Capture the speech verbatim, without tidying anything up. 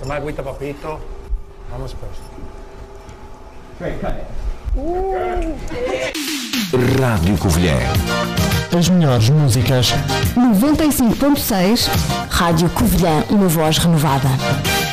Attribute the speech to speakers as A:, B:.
A: Tomar agüita, papito. Vamos pues.
B: Great, cut it.
C: Rádio Covilhã.
D: As melhores músicas.
E: noventa e cinco ponto seis.
F: Rádio Covilhã, uma voz renovada.